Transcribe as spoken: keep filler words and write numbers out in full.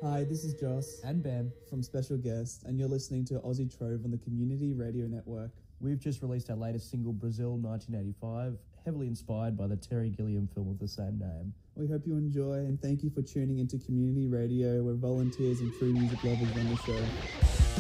Hi, this is Joss And Ben. from Special Guest, and you're listening to Aussie Trove on the Community Radio Network. We've just released our latest single, Brazil nineteen eighty-five, heavily inspired by the Terry Gilliam film of the same name. We hope you enjoy, and thank you for tuning into Community Radio, where volunteers and true music lovers run the show.